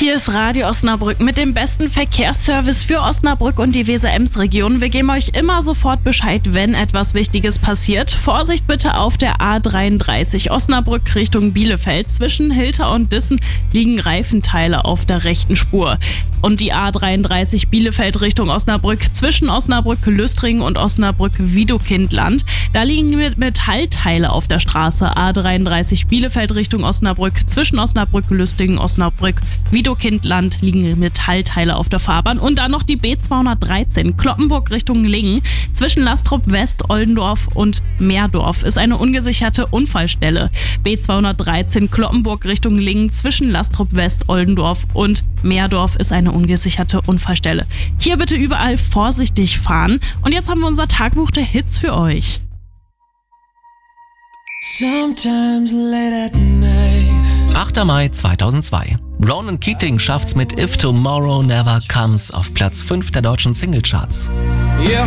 Hier ist Radio Osnabrück mit dem besten Verkehrsservice für Osnabrück und die Weser-Ems-Region. Wir geben euch immer sofort Bescheid, wenn etwas Wichtiges passiert. Vorsicht bitte auf der A33 Osnabrück Richtung Bielefeld. Zwischen Hilter und Dissen liegen Reifenteile auf der rechten Spur. Und die A33 Bielefeld Richtung Osnabrück zwischen Osnabrück-Lüstringen und Osnabrück-Widokindland. Da liegen Metallteile auf der Straße. A33 Bielefeld Richtung Osnabrück zwischen Osnabrück-Lüstringen und Osnabrück-Widokindland liegen Metallteile auf der Fahrbahn. Und dann noch die B213 Cloppenburg Richtung Lingen. Zwischen Lastrop West, Oldendorf und Meerdorf ist eine ungesicherte Unfallstelle. B213 Cloppenburg Richtung Lingen zwischen Lastrop West, Oldendorf und Meerdorf ist eine ungesicherte Unfallstelle. Hier bitte überall vorsichtig fahren. Und jetzt haben wir unser Tagebuch der Hits für euch. Sometimes late at night. 8. Mai 2002. Ronan Keating schafft's mit If Tomorrow Never Comes auf Platz 5 der deutschen Singlecharts.